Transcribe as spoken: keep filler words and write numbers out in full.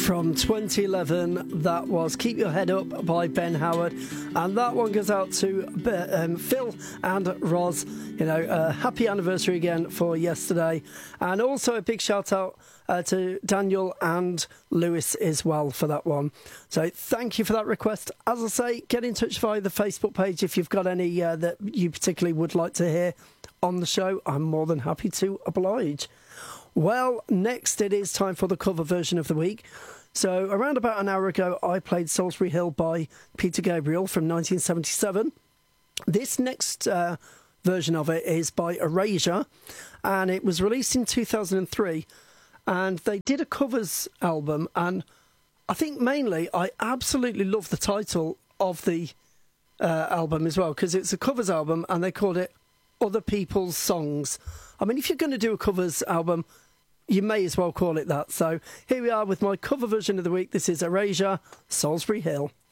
From twenty eleven, that was Keep Your Head Up by Ben Howard, and that one goes out to um, Phil and Roz. You know, uh, happy anniversary again for yesterday, and also a big shout out uh, to Daniel and Lewis as well for that one. So thank you for that request. As I say, get in touch via the Facebook page if you've got any uh, that you particularly would like to hear on the show. I'm more than happy to oblige. Well, next it is time for the cover version of the week. So around about an hour ago, I played Salisbury Hill by Peter Gabriel from nineteen seventy-seven. This next uh, version of it is by Erasure, and it was released in two thousand three. And they did a covers album, and I think mainly I absolutely love the title of the uh, album as well, because it's a covers album, and they called it Other People's Songs. I mean, if you're going to do a covers album, you may as well call it that. So here we are with my cover version of the week. This is Erasure, Salisbury Hill.